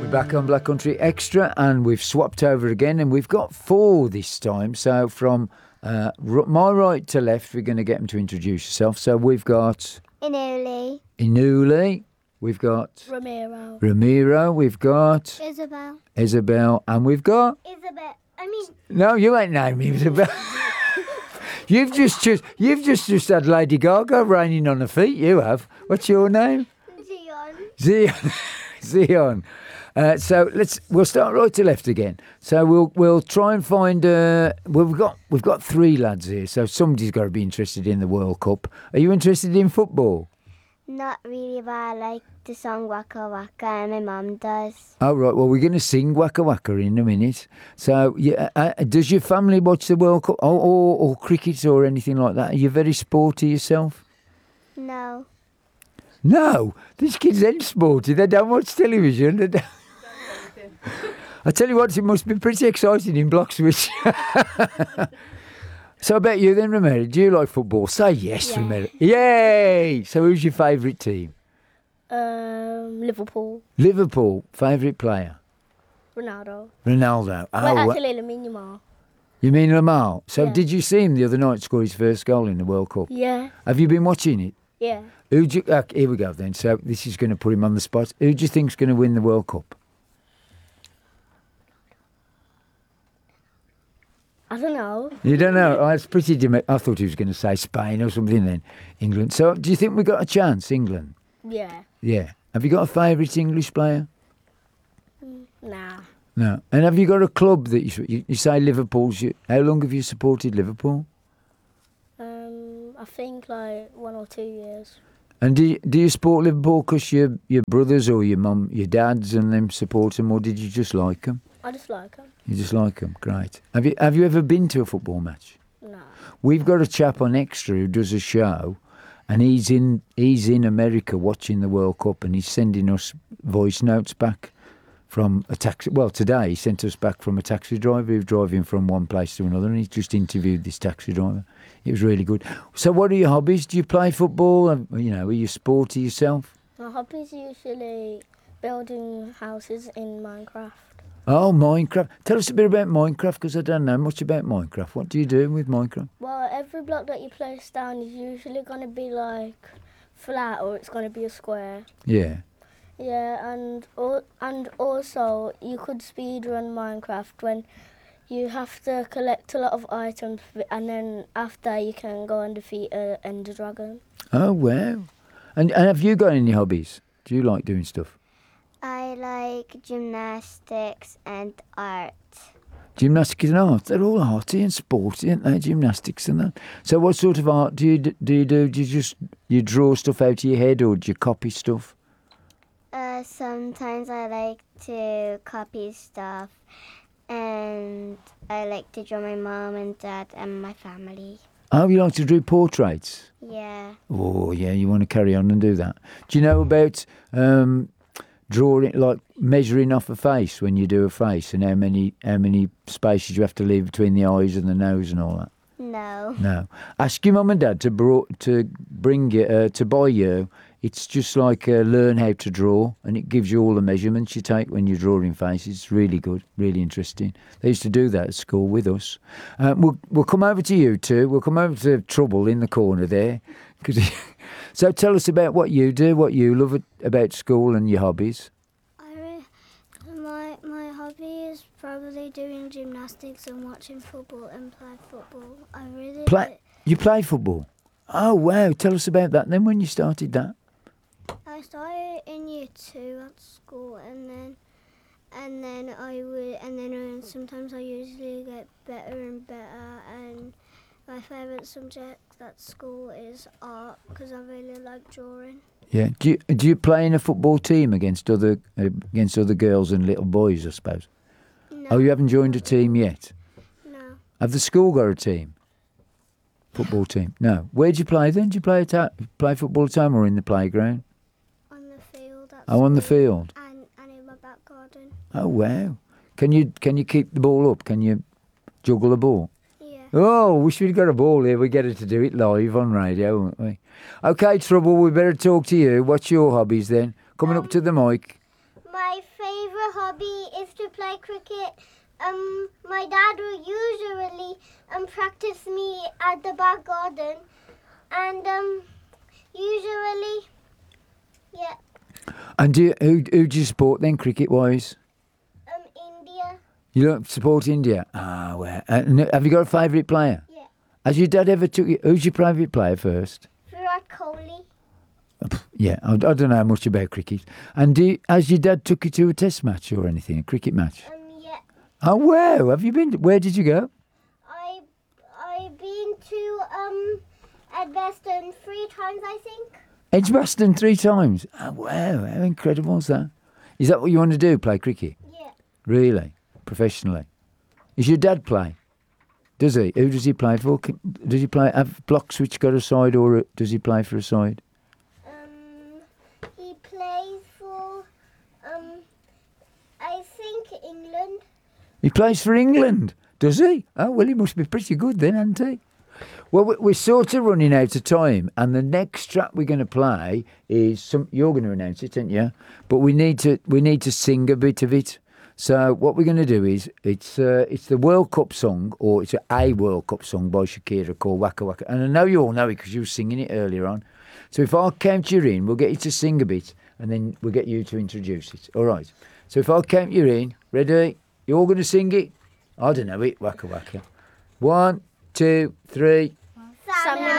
Back on Black Country Extra, and we've swapped over again, and we've got 4 this time. So from my right to left, we're going to get them to introduce yourself. So we've got Inuli. We've got Ramiro. We've got Isabel, and we've got No, you ain't naming Isabel. You've just had Lady Gaga raining on her feet. You have. What's your name? Zion. So we'll start right to left again. So we'll try and find. We've got 3 lads here. So somebody's got to be interested in the World Cup. Are you interested in football? Not really, but I like the song Waka Waka, and my mum does. Oh right. Well, we're going to sing Waka Waka in a minute. So yeah, does your family watch the World Cup or cricket or anything like that? Are you very sporty yourself? No. No, these kids ain't sporty. They don't watch television. I tell you what, it must be pretty exciting in Bloxwich. So I bet you then, Romero, do you like football? Say yes, yeah. Romero. Yay! So who's your favourite team? Liverpool. Liverpool. Favourite player? Ronaldo. Oh, actually, Lamine Yamal. You mean Lamar? So yeah. Did you see him the other night score his first goal in the World Cup? Yeah. Have you been watching it? Yeah. Here we go then. So this is going to put him on the spot. Who do you think's going to win the World Cup? I don't know. You don't know? Oh, it's pretty I thought he was going to say Spain or something then. England. So do you think we got a chance, England? Yeah. Yeah. Have you got a favourite English player? Nah. No. And have you got a club that you say Liverpool's? How long have you supported Liverpool? I think like 1 or 2 years. And do you support Liverpool because your brothers or your mum, your dads and them support them, or did you just like them? I just like them. You just like them, great. Have you ever been to a football match? No. We've got a chap on Extra who does a show, and he's in America watching the World Cup, and he's sending us voice notes back from a taxi. Well, today he sent us back from a taxi driver who's driving from one place to another, and he's just interviewed this taxi driver. It was really good. So what are your hobbies? Do you play football? Are you sporty yourself? My hobbies are usually building houses in Minecraft. Oh, Minecraft. Tell us a bit about Minecraft, because I don't know much about Minecraft. What do you do with Minecraft? Well, every block that you place down is usually going to be like flat, or it's going to be a square. Yeah. Yeah, and also you could speedrun Minecraft when you have to collect a lot of items, and then after you can go and defeat an Ender Dragon. Oh, wow. And have you got any hobbies? Do you like doing stuff? I like gymnastics and art. Gymnastics and art, they're all arty and sporty, aren't they? Gymnastics and that. So what sort of art do you do? Do you draw stuff out of your head, or do you copy stuff? Sometimes I like to copy stuff, and I like to draw my mom and dad and my family. Oh, you like to do portraits? Yeah. Oh, yeah, you want to carry on and do that. Do you know about drawing, like measuring off a face when you do a face, and how many spaces you have to leave between the eyes and the nose and all that? No. No. Ask your mum and dad to bring you to buy you. It's just like learn how to draw, and it gives you all the measurements you take when you're drawing faces. It's really good, really interesting. They used to do that at school with us. We'll come over to you two. We'll come over to Trouble in the corner there. So tell us about what you do, what you love about school and your hobbies. My hobby is probably doing gymnastics and watching football and play football. You play football? Oh wow! Tell us about that then. When you started that? I started in year 2 at school, and then sometimes I usually get better and better. And my favourite subject at school is art, because I really like drawing. Yeah. Do you play in a football team against other girls and little boys, I suppose? No. Oh, you haven't joined a team yet? No. Have the school got a team? Football team? No. Where do you play then? Do you play football at home or in the playground? On the field at school. On the field? And in my back garden. Oh, wow. Can you keep the ball up? Can you juggle the ball? Yeah. Oh, wish we'd got a ball here. We get her to do it live on radio, won't we? OK, Trouble, we better talk to you. What's your hobbies then? Coming up to the mic. My my favourite hobby is to play cricket. My dad will usually practice me at the back garden, and usually, yeah, And who do you support then, cricket-wise? India. You don't support India? Ah, well. Have you got a favourite player? Yeah. Has your dad ever took you? Who's your favourite player first? Virat Kohli. Yeah, I don't know much about cricket. And has your dad took you to a test match or anything, a cricket match? Yeah. Oh, wow. Have you been? Where did you go? I've been to Edgbaston 3 times, I think. Edgbaston 3 times. Oh, wow. How incredible is that? Is that what you want to do, play cricket? Yeah. Really? Professionally? Does your dad play? Does he? Who does he play for? Does he have block switch got a side, or does he play for a side? He plays for, I think England. He plays for England, does he? Oh, well, he must be pretty good then, hasn't he? Well, we're sort of running out of time, and the next track we're going to play is you're going to announce it, aren't you? But we need to sing a bit of it. So what we're going to do is it's the World Cup song, or it's a World Cup song by Shakira called Waka Waka, and I know you all know it because you were singing it earlier on. So if I count you in, we'll get you to sing a bit, and then we'll get you to introduce it. All right. So if I count you in, ready? You all going to sing it? I don't know it. Waka Waka. 1, 2, 3. Samuel